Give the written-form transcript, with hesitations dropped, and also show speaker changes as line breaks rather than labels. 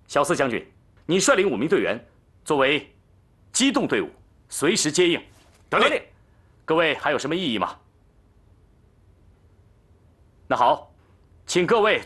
小四将军，你率领5名队员，作为机动队伍，随时接应。
得令。
各位还有什么异议吗？那好，请各位